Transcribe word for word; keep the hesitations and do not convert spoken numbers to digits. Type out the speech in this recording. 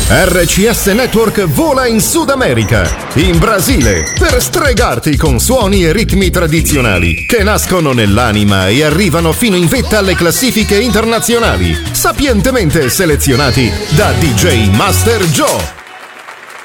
R C S Network vola in Sud America, in Brasile, per stregarti con suoni e ritmi tradizionali che nascono nell'anima e arrivano fino in vetta alle classifiche internazionali, sapientemente selezionati da D J Master Joe.